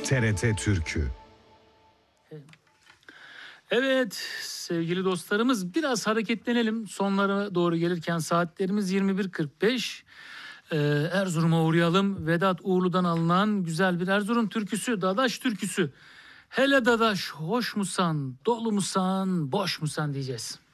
TRT Türkü. Evet sevgili dostlarımız, biraz hareketlenelim. Sonlara doğru gelirken saatlerimiz 21.45. Erzurum'a uğrayalım. Vedat Uğurlu'dan alınan güzel bir Erzurum türküsü, Dadaş türküsü. Hele dadaş hoş musan, dolu musan, boş musan diyeceğiz.